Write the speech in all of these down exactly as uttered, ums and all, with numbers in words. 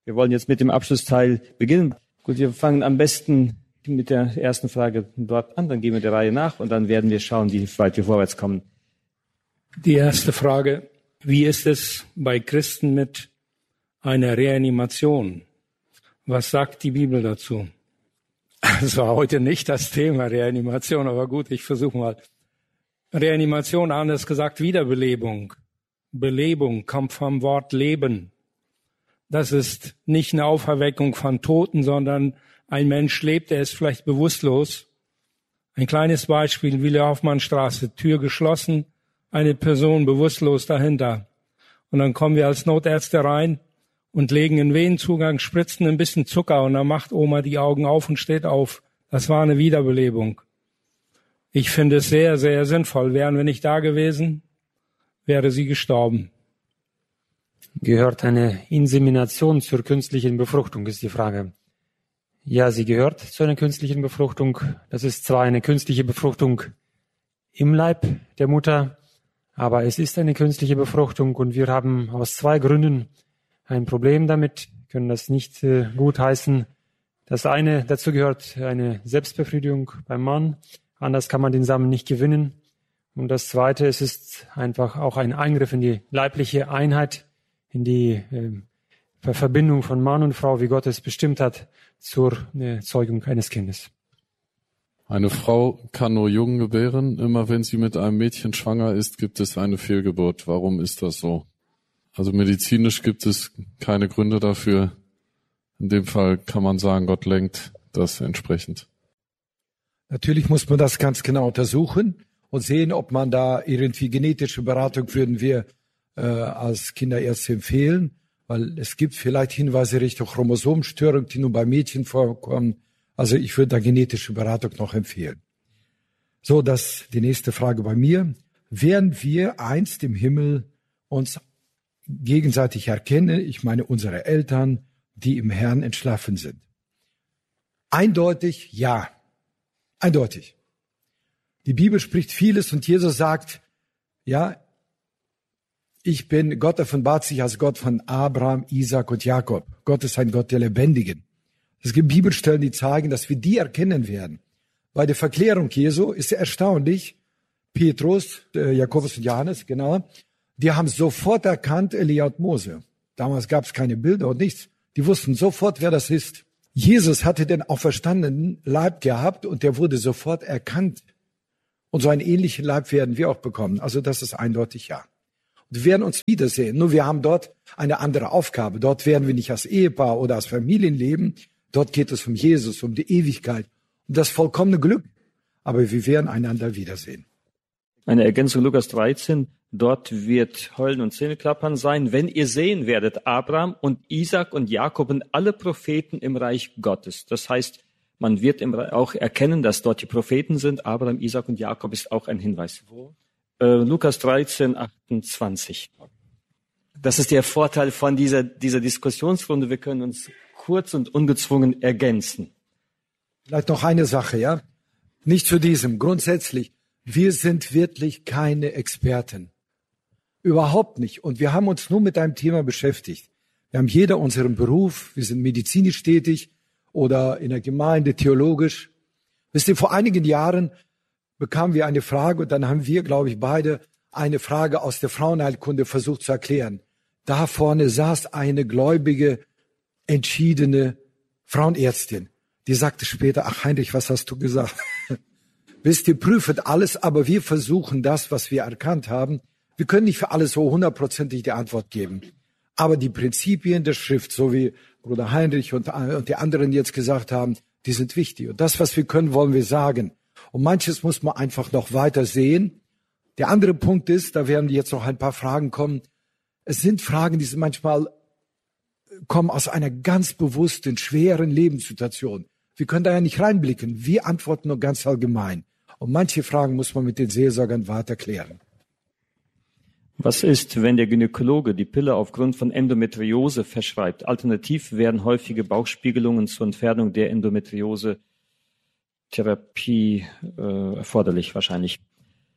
Wir wollen jetzt mit dem Abschlussteil beginnen. Gut, wir fangen am besten mit der ersten Frage dort an, dann gehen wir der Reihe nach und dann werden wir schauen, wie weit wir vorwärts kommen. Die erste Frage: Wie ist es bei Christen mit einer Reanimation? Was sagt die Bibel dazu? Das war heute nicht das Thema Reanimation, aber gut, ich versuche mal. Reanimation, anders gesagt, Wiederbelebung. Belebung kommt vom Wort Leben. Das ist nicht eine Auferweckung von Toten, sondern ein Mensch lebt, er ist vielleicht bewusstlos. Ein kleines Beispiel, Wille-Hoffmann-Straße, Tür geschlossen, eine Person bewusstlos dahinter. Und dann kommen wir als Notärzte rein und legen einen Venenzugang, spritzen ein bisschen Zucker und dann macht Oma die Augen auf und steht auf. Das war eine Wiederbelebung. Ich finde es sehr, sehr sinnvoll. Wären wir nicht da gewesen, wäre sie gestorben. Gehört eine Insemination zur künstlichen Befruchtung, ist die Frage. Ja, sie gehört zu einer künstlichen Befruchtung. Das ist zwar eine künstliche Befruchtung im Leib der Mutter, aber es ist eine künstliche Befruchtung und wir haben aus zwei Gründen ein Problem damit, können das nicht äh, gutheißen. Das eine, dazu gehört eine Selbstbefriedigung beim Mann, anders kann man den Samen nicht gewinnen. Und das zweite, es ist einfach auch ein Eingriff in die leibliche Einheit, in die äh, Verbindung von Mann und Frau, wie Gott es bestimmt hat, zur äh, Zeugung eines Kindes. Eine Frau kann nur Jungen gebären. Immer wenn sie mit einem Mädchen schwanger ist, gibt es eine Fehlgeburt. Warum ist das so? Also medizinisch gibt es keine Gründe dafür. In dem Fall kann man sagen, Gott lenkt das entsprechend. Natürlich muss man das ganz genau untersuchen und sehen, ob man da irgendwie genetische Beratung würden wir äh, als Kinderärzte empfehlen, weil es gibt vielleicht Hinweise Richtung Chromosomstörung, die nur bei Mädchen vorkommen. Also ich würde da genetische Beratung noch empfehlen. So, das die nächste Frage bei mir. Werden wir einst im Himmel uns gegenseitig erkennen? Ich meine unsere Eltern, die im Herrn entschlafen sind. Eindeutig ja. Eindeutig. Die Bibel spricht vieles und Jesus sagt, ja, ich bin, Gott offenbart sich als Gott von Abraham, Isaac und Jakob. Gott ist ein Gott der Lebendigen. Es gibt Bibelstellen, die zeigen, dass wir die erkennen werden. Bei der Verklärung Jesu ist es erstaunlich, Petrus, äh, Jakobus und Johannes, genau, die haben sofort erkannt, Elia und Mose. Damals gab es keine Bilder und nichts. Die wussten sofort, wer das ist. Jesus hatte den auferstandenen Leib gehabt und der wurde sofort erkannt. Und so einen ähnlichen Leib werden wir auch bekommen. Also das ist eindeutig ja. Und wir werden uns wiedersehen. Nur wir haben dort eine andere Aufgabe. Dort werden wir nicht als Ehepaar oder als Familien leben. Dort geht es um Jesus, um die Ewigkeit, um das vollkommene Glück. Aber wir werden einander wiedersehen. Eine Ergänzung Lukas dreizehn. Dort wird Heulen und Zähneklappern sein, wenn ihr sehen werdet, Abraham und Isaac und Jakob und alle Propheten im Reich Gottes. Das heißt, man wird auch erkennen, dass dort die Propheten sind. Abraham, Isaac und Jakob ist auch ein Hinweis. Äh, Lukas dreizehn, achtundzwanzig. Das ist der Vorteil von dieser, dieser Diskussionsrunde. Wir können uns kurz und ungezwungen ergänzen. Vielleicht noch eine Sache, ja? Nicht zu diesem. Grundsätzlich, wir sind wirklich keine Experten. Überhaupt nicht. Und wir haben uns nur mit einem Thema beschäftigt. Wir haben jeder unseren Beruf. Wir sind medizinisch tätig oder in der Gemeinde theologisch. Wisst ihr, vor einigen Jahren bekamen wir eine Frage und dann haben wir, glaube ich, beide eine Frage aus der Frauenheilkunde versucht zu erklären. Da vorne saß eine gläubige, entschiedene Frauenärztin. Die sagte später, ach Heinrich, was hast du gesagt? Wisst ihr, prüft alles, aber wir versuchen das, was wir erkannt haben. Wir können nicht für alles so hundertprozentig die Antwort geben. Aber die Prinzipien der Schrift, so wie Bruder Heinrich und, und die anderen jetzt gesagt haben, die sind wichtig. Und das, was wir können, wollen wir sagen. Und manches muss man einfach noch weiter sehen. Der andere Punkt ist, da werden jetzt noch ein paar Fragen kommen. Es sind Fragen, die sind manchmal kommen aus einer ganz bewussten, schweren Lebenssituation. Wir können da ja nicht reinblicken. Wir antworten nur ganz allgemein. Und manche Fragen muss man mit den Seelsorgern weiter klären. Was ist, wenn der Gynäkologe die Pille aufgrund von Endometriose verschreibt? Alternativ wären häufige Bauchspiegelungen zur Entfernung der Endometriose-Therapie äh, erforderlich wahrscheinlich.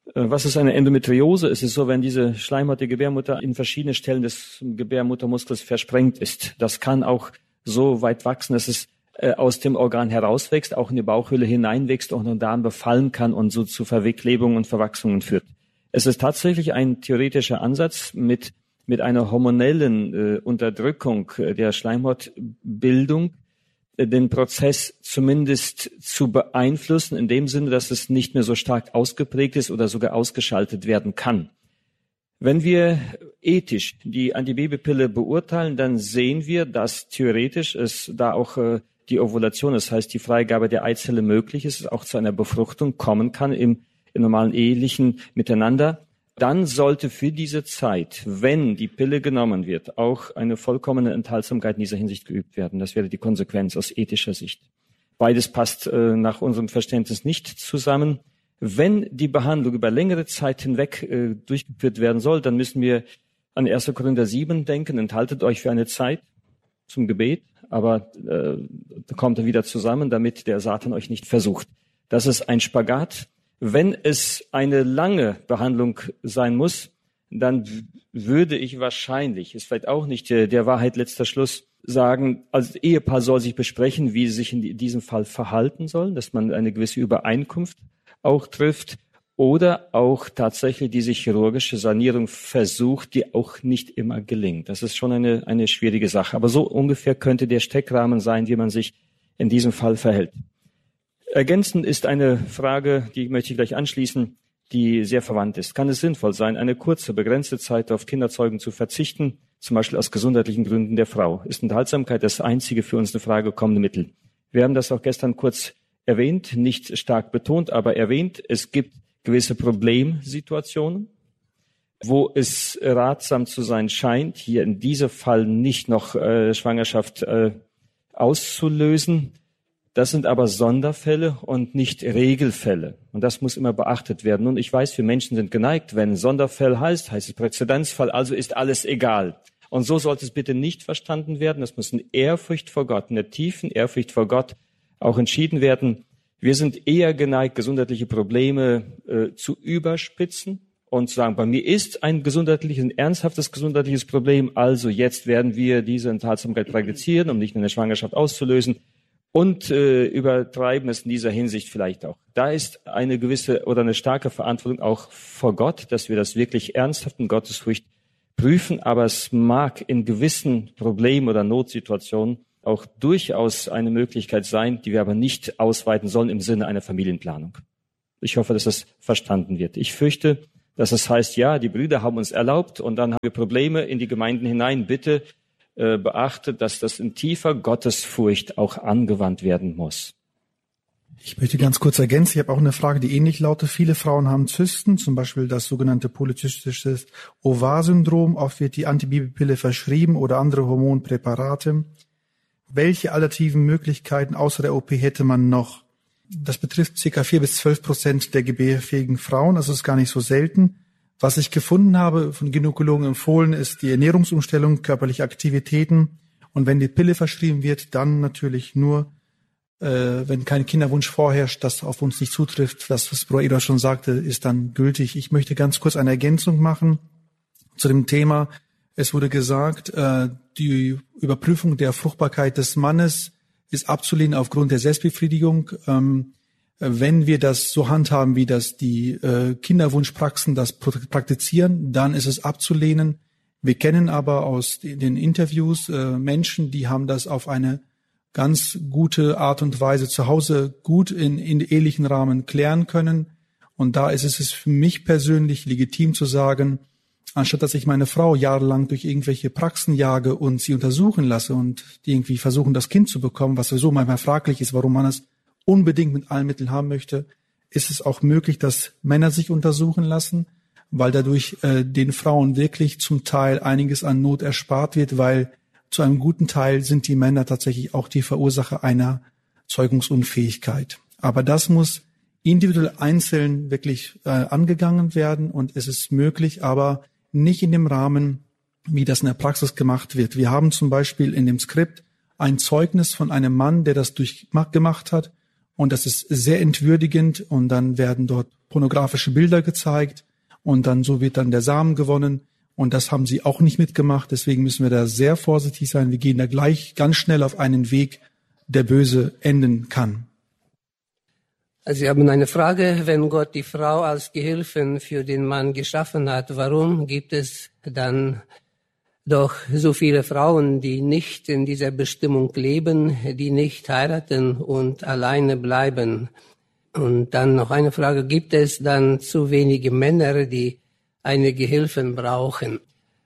Was ist eine Endometriose? Es ist so, wenn diese Schleimhaut der Gebärmutter in verschiedene Stellen des Gebärmuttermuskels versprengt ist. Das kann auch so weit wachsen, dass es äh, aus dem Organ herauswächst, auch in die Bauchhöhle hineinwächst und den Darm befallen kann und so zu Verklebungen und Verwachsungen führt. Es ist tatsächlich ein theoretischer Ansatz, mit mit einer hormonellen äh, Unterdrückung der Schleimhautbildung äh, den Prozess zumindest zu beeinflussen, in dem Sinne, dass es nicht mehr so stark ausgeprägt ist oder sogar ausgeschaltet werden kann. Wenn wir ethisch die Antibabypille beurteilen, dann sehen wir, dass theoretisch es da auch äh, die Ovulation, das heißt die Freigabe der Eizelle möglich ist, auch zu einer Befruchtung kommen kann im, im normalen ehelichen Miteinander. Dann sollte für diese Zeit, wenn die Pille genommen wird, auch eine vollkommene Enthaltsamkeit in dieser Hinsicht geübt werden. Das wäre die Konsequenz aus ethischer Sicht. Beides passt äh, nach unserem Verständnis nicht zusammen. Wenn die Behandlung über längere Zeit hinweg äh, durchgeführt werden soll, dann müssen wir an erster Korinther sieben denken. Enthaltet euch für eine Zeit zum Gebet, aber äh, kommt er wieder zusammen, damit der Satan euch nicht versucht. Das ist ein Spagat. Wenn es eine lange Behandlung sein muss, dann w- würde ich wahrscheinlich, ist vielleicht auch nicht der, der Wahrheit letzter Schluss, sagen, also das Ehepaar soll sich besprechen, wie sie sich in diesem Fall verhalten sollen, dass man eine gewisse Übereinkunft auch trifft oder auch tatsächlich diese chirurgische Sanierung versucht, die auch nicht immer gelingt. Das ist schon eine, eine schwierige Sache. Aber so ungefähr könnte der Steckrahmen sein, wie man sich in diesem Fall verhält. Ergänzend ist eine Frage, die möchte ich gleich anschließen, die sehr verwandt ist. Kann es sinnvoll sein, eine kurze, begrenzte Zeit auf Kinderzeugen zu verzichten, zum Beispiel aus gesundheitlichen Gründen der Frau? Ist Enthaltsamkeit das einzige für uns in Frage kommende Mittel? Wir haben das auch gestern kurz erwähnt, nicht stark betont, aber erwähnt. Es gibt gewisse Problemsituationen, wo es ratsam zu sein scheint, hier in diesem Fall nicht noch äh, Schwangerschaft äh, auszulösen. Das sind aber Sonderfälle und nicht Regelfälle. Und das muss immer beachtet werden. Und ich weiß, wir Menschen sind geneigt, wenn Sonderfall heißt, heißt es Präzedenzfall, also ist alles egal. Und so sollte es bitte nicht verstanden werden. Das muss in Ehrfurcht vor Gott, in der tiefen Ehrfurcht vor Gott auch entschieden werden. Wir sind eher geneigt, gesundheitliche Probleme äh, zu überspitzen und zu sagen, bei mir ist ein gesundheitliches, ein ernsthaftes gesundheitliches Problem, also jetzt werden wir diese Enthaltsamkeit praktizieren, um nicht eine Schwangerschaft auszulösen. Und äh, übertreiben es in dieser Hinsicht vielleicht auch. Da ist eine gewisse oder eine starke Verantwortung auch vor Gott, dass wir das wirklich ernsthaft in Gottesfurcht prüfen. Aber es mag in gewissen Problemen oder Notsituationen auch durchaus eine Möglichkeit sein, die wir aber nicht ausweiten sollen im Sinne einer Familienplanung. Ich hoffe, dass das verstanden wird. Ich fürchte, dass es heißt, ja, die Brüder haben uns erlaubt und dann haben wir Probleme in die Gemeinden hinein. Bitte beachtet, dass das in tiefer Gottesfurcht auch angewandt werden muss. Ich möchte ganz kurz ergänzen, ich habe auch eine Frage, die ähnlich lautet. Viele Frauen haben Zysten, zum Beispiel das sogenannte polyzystische Ovar-Syndrom. Oft wird die Antibabypille verschrieben oder andere Hormonpräparate. Welche alternativen Möglichkeiten außer der O P hätte man noch? Das betrifft ca. vier bis zwölf Prozent der gebärfähigen Frauen, also ist gar nicht so selten. Was ich gefunden habe, von Gynäkologen empfohlen, ist die Ernährungsumstellung, körperliche Aktivitäten. Und wenn die Pille verschrieben wird, dann natürlich nur, äh, wenn kein Kinderwunsch vorherrscht, das auf uns nicht zutrifft. Das, was Bruder Eduard schon sagte, ist dann gültig. Ich möchte ganz kurz eine Ergänzung machen zu dem Thema. Es wurde gesagt, äh, die Überprüfung der Fruchtbarkeit des Mannes ist abzulehnen aufgrund der Selbstbefriedigung. Ähm, Wenn wir das so handhaben, wie das die äh, Kinderwunschpraxen das praktizieren, dann ist es abzulehnen. Wir kennen aber aus den Interviews äh, Menschen, die haben das auf eine ganz gute Art und Weise zu Hause gut in, in ehelichen Rahmen klären können. Und da ist es für mich persönlich legitim zu sagen, anstatt dass ich meine Frau jahrelang durch irgendwelche Praxen jage und sie untersuchen lasse und die irgendwie versuchen, das Kind zu bekommen, was sowieso manchmal fraglich ist, warum man es unbedingt mit allen Mitteln haben möchte, ist es auch möglich, dass Männer sich untersuchen lassen, weil dadurch äh, den Frauen wirklich zum Teil einiges an Not erspart wird, weil zu einem guten Teil sind die Männer tatsächlich auch die Verursacher einer Zeugungsunfähigkeit. Aber das muss individuell einzeln wirklich äh, angegangen werden und es ist möglich, aber nicht in dem Rahmen, wie das in der Praxis gemacht wird. Wir haben zum Beispiel in dem Skript ein Zeugnis von einem Mann, der das durchgemacht hat. Und das ist sehr entwürdigend und dann werden dort pornografische Bilder gezeigt und dann so wird dann der Samen gewonnen. Und das haben sie auch nicht mitgemacht. Deswegen müssen wir da sehr vorsichtig sein. Wir gehen da gleich ganz schnell auf einen Weg, der böse enden kann. Also Sie haben eine Frage, wenn Gott die Frau als Gehilfen für den Mann geschaffen hat, warum gibt es dann doch so viele Frauen, die nicht in dieser Bestimmung leben, die nicht heiraten und alleine bleiben? Und dann noch eine Frage, gibt es dann zu wenige Männer, die eine Gehilfen brauchen?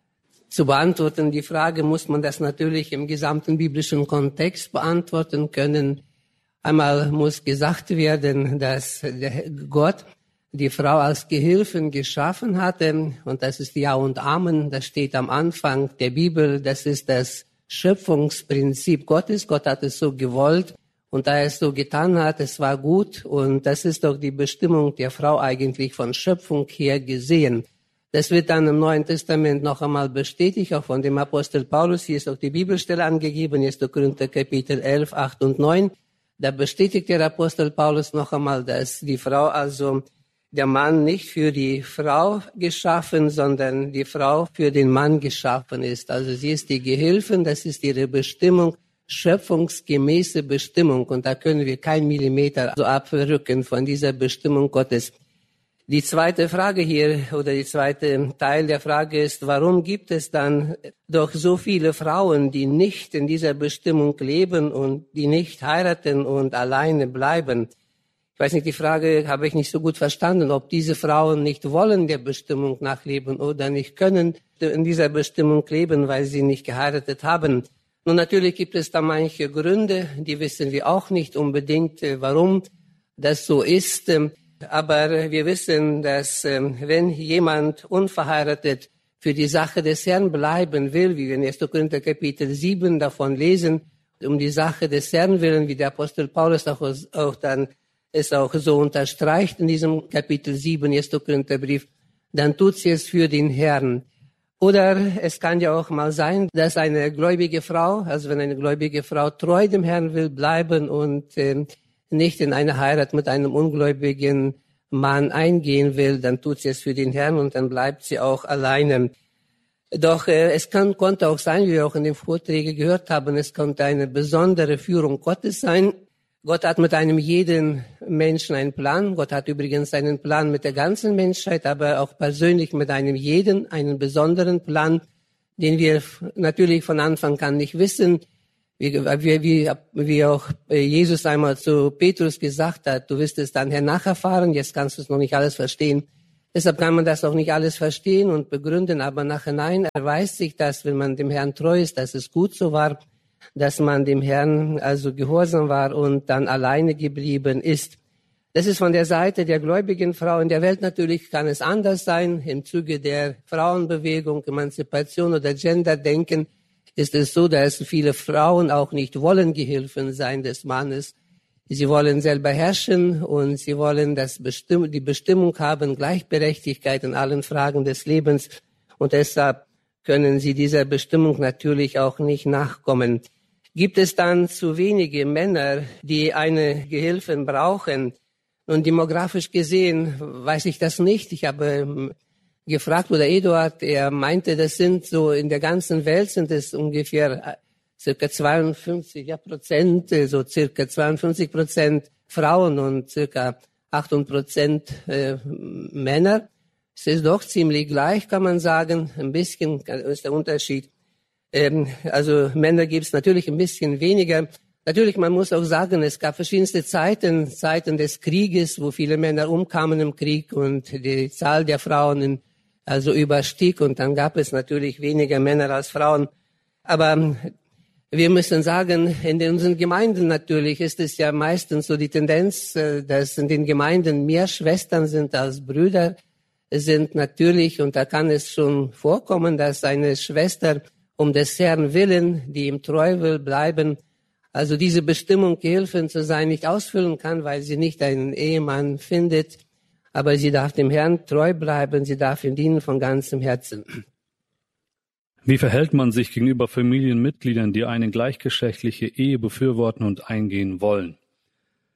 Zu beantworten die Frage muss man das natürlich im gesamten biblischen Kontext beantworten können. Einmal muss gesagt werden, dass der Gott die Frau als Gehilfen geschaffen hatte, und das ist Ja und Amen, das steht am Anfang der Bibel, das ist das Schöpfungsprinzip Gottes. Gott hat es so gewollt, und da er es so getan hat, es war gut, und das ist doch die Bestimmung der Frau eigentlich von Schöpfung her gesehen. Das wird dann im Neuen Testament noch einmal bestätigt, auch von dem Apostel Paulus. Hier ist auch die Bibelstelle angegeben, erster Korinther Kapitel elf, acht und neun. Da bestätigt der Apostel Paulus noch einmal, dass die Frau, also der Mann nicht für die Frau geschaffen, sondern die Frau für den Mann geschaffen ist. Also sie ist die Gehilfin, das ist ihre Bestimmung, schöpfungsgemäße Bestimmung. Und da können wir kein Millimeter so abrücken von dieser Bestimmung Gottes. Die zweite Frage hier, oder die zweite Teil der Frage ist, warum gibt es dann doch so viele Frauen, die nicht in dieser Bestimmung leben und die nicht heiraten und alleine bleiben? Ich weiß nicht, die Frage habe ich nicht so gut verstanden, ob diese Frauen nicht wollen der Bestimmung nachleben oder nicht können in dieser Bestimmung leben, weil sie nicht geheiratet haben. Nun, natürlich gibt es da manche Gründe, die wissen wir auch nicht unbedingt, warum das so ist. Aber wir wissen, dass wenn jemand unverheiratet für die Sache des Herrn bleiben will, wie wir in erster Korinther Kapitel sieben davon lesen, um die Sache des Herrn willen, wie der Apostel Paulus auch, auch dann es auch so unterstreicht in diesem Kapitel sieben, erster Korintherbrief, dann tut sie es für den Herrn. Oder es kann ja auch mal sein, dass eine gläubige Frau, also wenn eine gläubige Frau treu dem Herrn will bleiben und äh, nicht in eine Heirat mit einem ungläubigen Mann eingehen will, dann tut sie es für den Herrn und dann bleibt sie auch alleine. Doch äh, es kann, konnte auch sein, wie wir auch in den Vorträgen gehört haben, es konnte eine besondere Führung Gottes sein. Gott hat mit einem jeden Menschen einen Plan. Gott hat übrigens einen Plan mit der ganzen Menschheit, aber auch persönlich mit einem jeden einen besonderen Plan, den wir natürlich von Anfang an nicht wissen. Wie, wie, wie, wie auch Jesus einmal zu Petrus gesagt hat, du wirst es dann hernacherfahren, jetzt kannst du es noch nicht alles verstehen. Deshalb kann man das auch nicht alles verstehen und begründen, aber nachhinein erweist sich das, wenn man dem Herrn treu ist, dass es gut so war, dass man dem Herrn also gehorsam war und dann alleine geblieben ist. Das ist von der Seite der gläubigen Frau. In der Welt natürlich kann es anders sein. Im Zuge der Frauenbewegung, Emanzipation oder Genderdenken ist es so, dass viele Frauen auch nicht wollen Gehilfen sein des Mannes. Sie wollen selber herrschen und sie wollen das Bestimm- die Bestimmung haben, Gleichberechtigkeit in allen Fragen des Lebens. Und deshalb können sie dieser Bestimmung natürlich auch nicht nachkommen. Gibt es dann zu wenige Männer, die eine Gehilfin brauchen? Und demografisch gesehen weiß ich das nicht. Ich habe gefragt, oder Eduard, er meinte, das sind so in der ganzen Welt sind es ungefähr circa zweiundfünfzig Prozent, so circa zweiundfünfzig Prozent Frauen und circa achtzig Prozent äh, Männer. Es ist doch ziemlich gleich, kann man sagen. Ein bisschen ist der Unterschied. Ähm, also Männer gibt es natürlich ein bisschen weniger. Natürlich, man muss auch sagen, es gab verschiedenste Zeiten, Zeiten des Krieges, wo viele Männer umkamen im Krieg und die Zahl der Frauen in also überstieg, und dann gab es natürlich weniger Männer als Frauen. Aber wir müssen sagen, in unseren Gemeinden natürlich ist es ja meistens so die Tendenz, dass in den Gemeinden mehr Schwestern sind als Brüder sind natürlich, und da kann es schon vorkommen, dass eine Schwester um des Herrn willen, die ihm treu will bleiben, also diese Bestimmung, Gehilfin zu sein, nicht ausfüllen kann, weil sie nicht einen Ehemann findet. Aber sie darf dem Herrn treu bleiben, sie darf ihm dienen von ganzem Herzen. Wie verhält man sich gegenüber Familienmitgliedern, die eine gleichgeschlechtliche Ehe befürworten und eingehen wollen?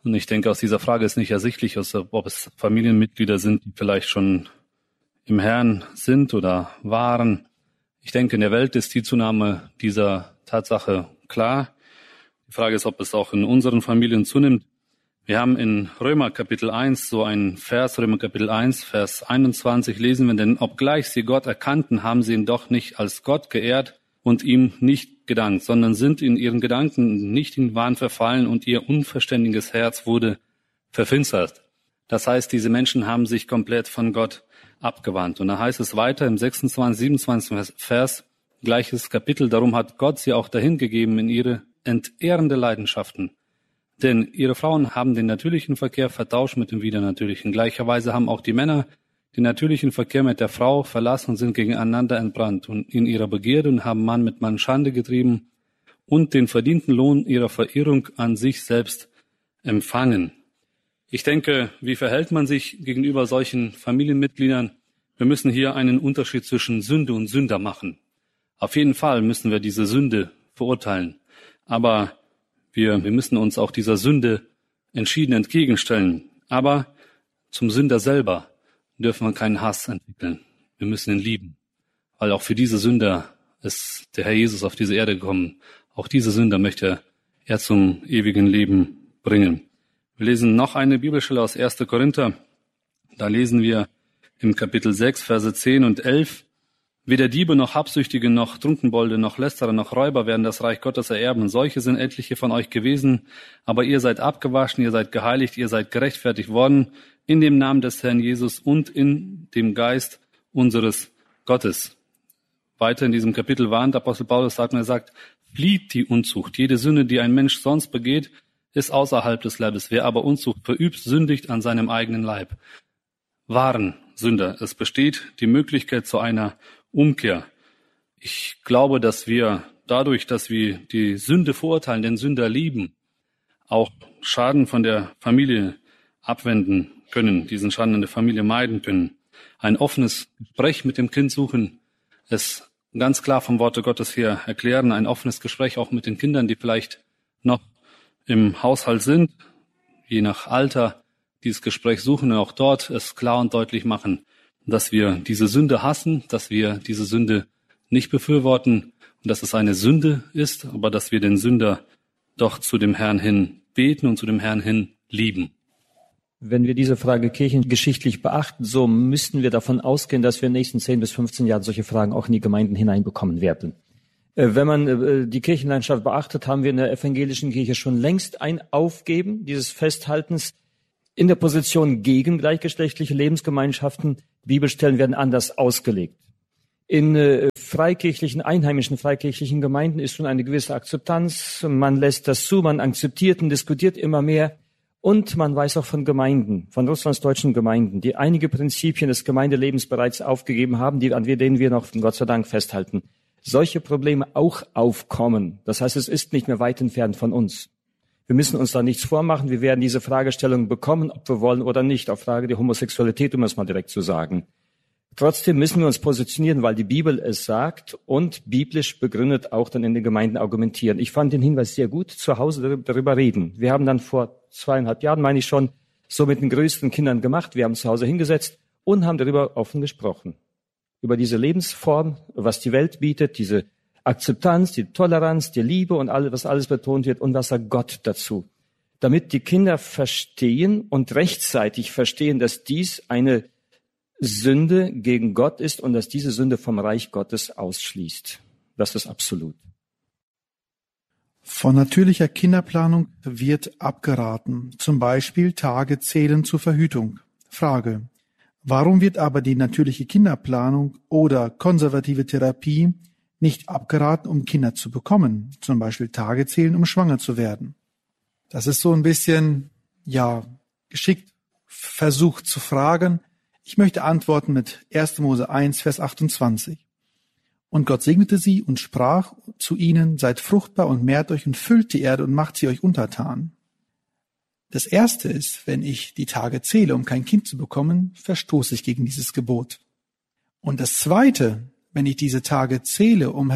Und ich denke, aus dieser Frage ist nicht ersichtlich, ob es Familienmitglieder sind, die vielleicht schon im Herrn sind oder waren. Ich denke, in der Welt ist die Zunahme dieser Tatsache klar. Die Frage ist, ob es auch in unseren Familien zunimmt. Wir haben in Römer Kapitel eins so einen Vers, Römer Kapitel eins, Vers einundzwanzig lesen wir, denn obgleich sie Gott erkannten, haben sie ihn doch nicht als Gott geehrt und ihm nicht gedankt, sondern sind in ihren Gedanken nicht in Wahn verfallen und ihr unverständiges Herz wurde verfinstert. Das heißt, diese Menschen haben sich komplett von Gott abgewandt. Und da heißt es weiter im sechsundzwanzig, siebenundzwanzig Vers, gleiches Kapitel, darum hat Gott sie auch dahin gegeben in ihre entehrende Leidenschaften. Denn ihre Frauen haben den natürlichen Verkehr vertauscht mit dem widernatürlichen. Gleicherweise haben auch die Männer den natürlichen Verkehr mit der Frau verlassen und sind gegeneinander entbrannt und in ihrer Begierde und haben Mann mit Mann Schande getrieben und den verdienten Lohn ihrer Verirrung an sich selbst empfangen. Ich denke, wie verhält man sich gegenüber solchen Familienmitgliedern? Wir müssen hier einen Unterschied zwischen Sünde und Sünder machen. Auf jeden Fall müssen wir diese Sünde verurteilen. Aber wir, wir müssen uns auch dieser Sünde entschieden entgegenstellen. Aber zum Sünder selber dürfen wir keinen Hass entwickeln. Wir müssen ihn lieben. Weil auch für diese Sünder ist der Herr Jesus auf diese Erde gekommen. Auch diese Sünder möchte er zum ewigen Leben bringen. Wir lesen noch eine Bibelstelle aus erster Korinther. Da lesen wir im Kapitel sechs, Verse zehn und elf. Weder Diebe noch Habsüchtige noch Trunkenbolde noch Lästerer noch Räuber werden das Reich Gottes ererben. Solche sind etliche von euch gewesen. Aber ihr seid abgewaschen, ihr seid geheiligt, ihr seid gerechtfertigt worden in dem Namen des Herrn Jesus und in dem Geist unseres Gottes. Weiter in diesem Kapitel warnt Apostel Paulus, sagt er sagt, flieht die Unzucht. Jede Sünde, die ein Mensch sonst begeht, ist außerhalb des Leibes. Wer aber Unzucht verübt, sündigt an seinem eigenen Leib. Wahren Sünder. Es besteht die Möglichkeit zu einer Umkehr. Ich glaube, dass wir dadurch, dass wir die Sünde verurteilen, den Sünder lieben, auch Schaden von der Familie abwenden können, diesen Schaden in der Familie meiden können. Ein offenes Gespräch mit dem Kind suchen, es ganz klar vom Worte Gottes her erklären, ein offenes Gespräch auch mit den Kindern, die vielleicht noch im Haushalt sind, je nach Alter dieses Gespräch suchen und auch dort es klar und deutlich machen, dass wir diese Sünde hassen, dass wir diese Sünde nicht befürworten und dass es eine Sünde ist, aber dass wir den Sünder doch zu dem Herrn hin beten und zu dem Herrn hin lieben. Wenn wir diese Frage kirchengeschichtlich beachten, so müssten wir davon ausgehen, dass wir in den nächsten zehn bis fünfzehn Jahren solche Fragen auch in die Gemeinden hineinbekommen werden. Wenn man die Kirchenlandschaft beachtet, haben wir in der evangelischen Kirche schon längst ein Aufgeben dieses Festhaltens in der Position gegen gleichgeschlechtliche Lebensgemeinschaften. Bibelstellen werden anders ausgelegt. In äh, freikirchlichen, einheimischen freikirchlichen Gemeinden ist schon eine gewisse Akzeptanz. Man lässt das zu, man akzeptiert und diskutiert immer mehr. Und man weiß auch von Gemeinden, von Russlands deutschen Gemeinden, die einige Prinzipien des Gemeindelebens bereits aufgegeben haben, die, an denen wir noch, Gott sei Dank, festhalten. Solche Probleme auch aufkommen. Das heißt, es ist nicht mehr weit entfernt von uns. Wir müssen uns da nichts vormachen. Wir werden diese Fragestellung bekommen, ob wir wollen oder nicht. Auf Frage der Homosexualität, um es mal direkt zu sagen. Trotzdem müssen wir uns positionieren, weil die Bibel es sagt und biblisch begründet auch dann in den Gemeinden argumentieren. Ich fand den Hinweis sehr gut. Zu Hause darüber reden. Wir haben dann vor zweieinhalb Jahren, meine ich schon, so mit den größten Kindern gemacht. Wir haben zu Hause hingesetzt und haben darüber offen gesprochen. Über diese Lebensform, was die Welt bietet, diese Akzeptanz, die Toleranz, die Liebe und alles, was alles betont wird und was sagt Gott dazu. Damit die Kinder verstehen und rechtzeitig verstehen, dass dies eine Sünde gegen Gott ist und dass diese Sünde vom Reich Gottes ausschließt. Das ist absolut. Von natürlicher Kinderplanung wird abgeraten, zum Beispiel Tage zählen zur Verhütung. Frage: Warum wird aber die natürliche Kinderplanung oder konservative Therapie nicht abgeraten, um Kinder zu bekommen, zum Beispiel Tage zählen, um schwanger zu werden? Das ist so ein bisschen, ja, geschickt versucht zu fragen. Ich möchte antworten mit erster Mose eins, Vers achtundzwanzig. Und Gott segnete sie und sprach zu ihnen, seid fruchtbar und mehrt euch und füllt die Erde und macht sie euch untertan. Das erste ist, wenn ich die Tage zähle, um kein Kind zu bekommen, verstoße ich gegen dieses Gebot. Und das zweite, wenn ich diese Tage zähle, um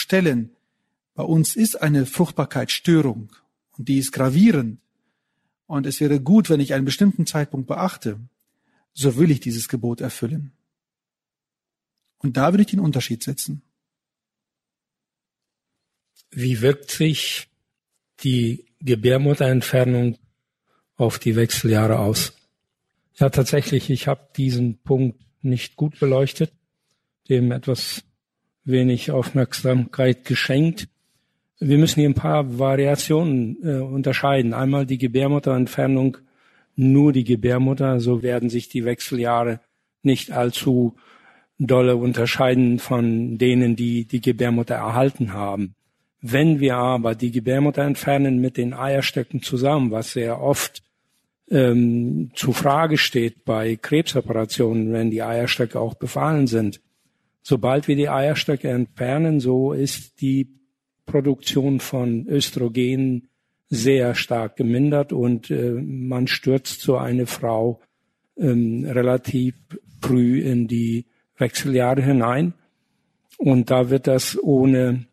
herauszustellen, bei uns ist eine Fruchtbarkeitsstörung und die ist gravierend und es wäre gut, wenn ich einen bestimmten Zeitpunkt beachte, so will ich dieses Gebot erfüllen. Und da würde ich den Unterschied setzen. Wie wirkt sich die Gebärmutterentfernung auf die Wechseljahre aus? Ja, tatsächlich, ich habe diesen Punkt nicht gut beleuchtet, dem etwas wenig Aufmerksamkeit geschenkt. Wir müssen hier ein paar Variationen äh, unterscheiden. Einmal die Gebärmutterentfernung, nur die Gebärmutter, so werden sich die Wechseljahre nicht allzu dolle unterscheiden von denen, die die Gebärmutter erhalten haben. Wenn wir aber die Gebärmutter entfernen mit den Eierstöcken zusammen, was sehr oft ähm, zur Frage steht bei Krebsoperationen, wenn die Eierstöcke auch befallen sind, sobald wir die Eierstöcke entfernen, so ist die Produktion von Östrogenen sehr stark gemindert und äh, man stürzt so eine Frau ähm, relativ früh in die Wechseljahre hinein. Und da wird das ohne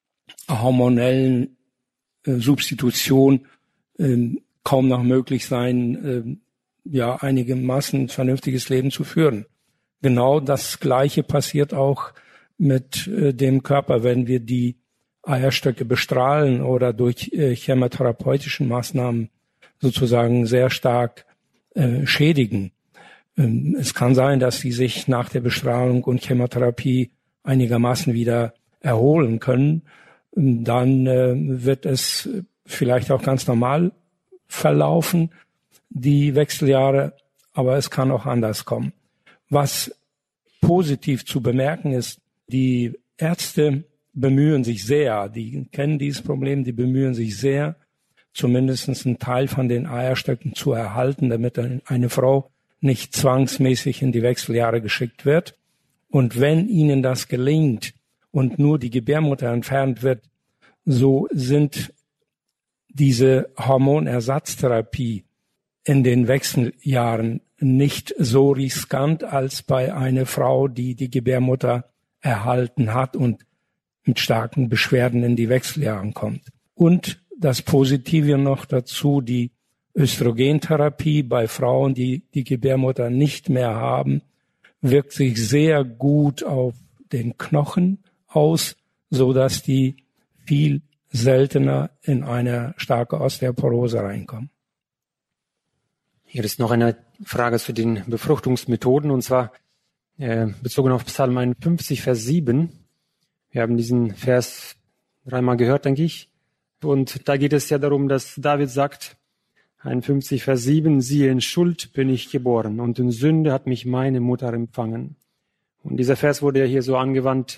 hormonellen äh, Substitution äh, kaum noch möglich sein, äh, ja einigermaßen ein vernünftiges Leben zu führen. Genau das Gleiche passiert auch mit äh, dem Körper, wenn wir die Eierstöcke bestrahlen oder durch äh, chemotherapeutische Maßnahmen sozusagen sehr stark äh, schädigen. Ähm, es kann sein, dass sie sich nach der Bestrahlung und Chemotherapie einigermaßen wieder erholen können. Dann äh, wird es vielleicht auch ganz normal verlaufen, die Wechseljahre, aber es kann auch anders kommen. Was positiv zu bemerken ist, die Ärzte bemühen sich sehr, die kennen dieses Problem, die bemühen sich sehr, zumindest einen Teil von den Eierstöcken zu erhalten, damit eine Frau nicht zwangsmäßig in die Wechseljahre geschickt wird. Und wenn ihnen das gelingt und nur die Gebärmutter entfernt wird, so sind diese Hormonersatztherapie in den Wechseljahren nicht so riskant als bei einer Frau, die die Gebärmutter erhalten hat und mit starken Beschwerden in die Wechseljahre kommt. Und das Positive noch dazu, die Östrogentherapie bei Frauen, die die Gebärmutter nicht mehr haben, wirkt sich sehr gut auf den Knochen aus, so dass die viel seltener in eine starke Osteoporose reinkommen. Hier ist noch eine Frage zu den Befruchtungsmethoden, und zwar äh, bezogen auf Psalm einundfünfzig, Vers sieben. Wir haben diesen Vers dreimal gehört, denke ich. Und da geht es ja darum, dass David sagt, einundfünfzig, Vers sieben, siehe, in Schuld bin ich geboren und in Sünde hat mich meine Mutter empfangen. Und dieser Vers wurde ja hier so angewandt